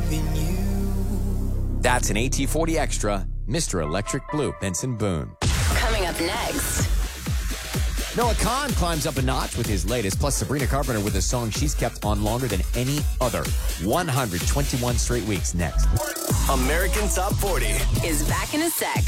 in you. That's an AT40 Extra, Mr. Electric Blue, Benson Boone. Coming up next. Noah Khan climbs up a notch with his latest, plus Sabrina Carpenter with a song she's kept on longer than any other. 121 straight weeks next. American Top 40 Is back in a sec.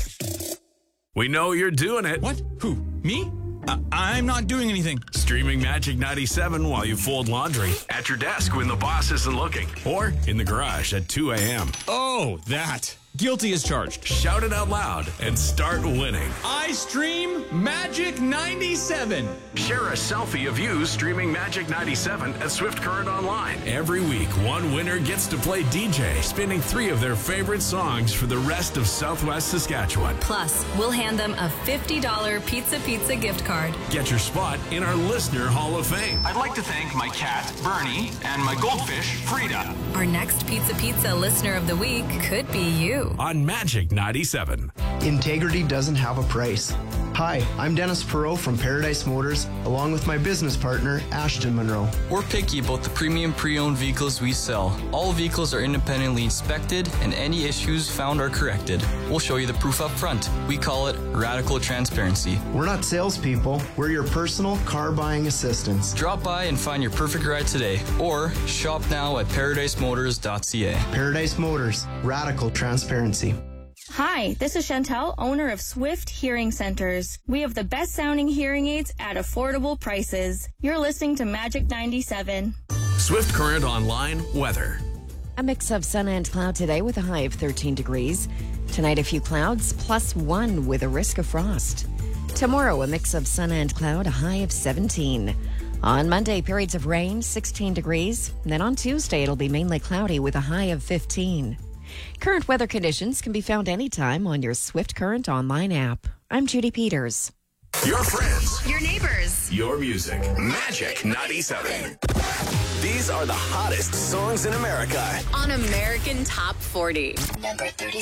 We know you're doing it. What? Who? Me? I'm not doing anything. Streaming Magic 97 while you fold laundry. At your desk when the boss isn't looking. Or in the garage at 2 a.m. Oh, that. Guilty as charged. Shout it out loud and start winning. I stream Magic 97. Share a selfie of you streaming Magic 97 at Swift Current Online. Every week, one winner gets to play DJ, spinning 3 of their favorite songs for the rest of Southwest Saskatchewan. Plus, we'll hand them a $50 Pizza gift card. Get your spot in our Listener Hall of Fame. I'd like to thank my cat, Bernie, and my goldfish, Frida. Our next Pizza Listener of the Week could be you. On Magic 97. Integrity doesn't have a price. Hi, I'm Dennis Perot from Paradise Motors, along with my business partner, Ashton Monroe. We're picky about the premium pre-owned vehicles we sell. All vehicles are independently inspected, and any issues found are corrected. We'll show you the proof up front. We call it radical transparency. We're not salespeople, we're your personal car buying assistants. Drop by and find your perfect ride today, or shop now at ParadiseMotors.ca. Paradise Motors, radical transparency. Hi, this is Chantel, owner of Swift Hearing Centers. We have the best sounding hearing aids at affordable prices. You're listening to Magic 97. Swift Current Online weather. A mix of sun and cloud today with a high of 13 degrees. Tonight, a few clouds, +1 with a risk of frost. Tomorrow, a mix of sun and cloud, a high of 17. On Monday, periods of rain, 16 degrees. Then on Tuesday, it'll be mainly cloudy with a high of 15. Current weather conditions can be found anytime on your Swift Current Online app. I'm Judy Peters. Your friends. Your neighbors. Your music. Magic 97. These are the hottest songs in America. On American Top 40. Number 30.